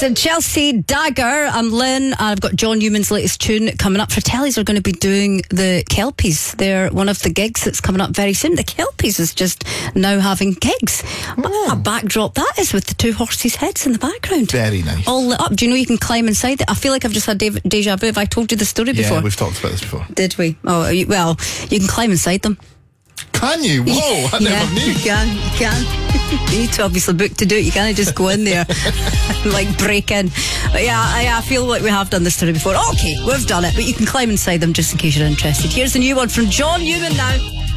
So Chelsea Dagger, I'm Lynn. I've got John Newman's latest tune coming up. For Tellies are going to be doing the Kelpies. They're one of the gigs that's coming up very soon. The Kelpies is just now having gigs. A backdrop that is, with the two horses' heads in the background. Very nice. All lit up. Do you know you can climb inside it? I feel like I've just had deja vu. Have I told you the story before? Yeah, we've talked about this before. Did we? Oh, well, you can climb inside them. Can you? Whoa, I never knew. You can. You need to obviously book to do it. You can't just go in there like break in. But yeah, I feel like we have done this story before. Okay, we've done it, but you can climb inside them just in case you're interested. Here's the new one from John Newman now.